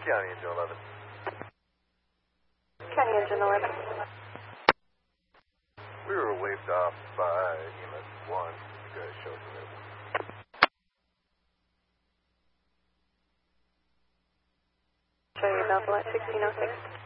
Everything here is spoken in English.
County Engine 11. County Engine 11. We were waved off by EMS 1. You guys show us available. Show you Belleville at 1606.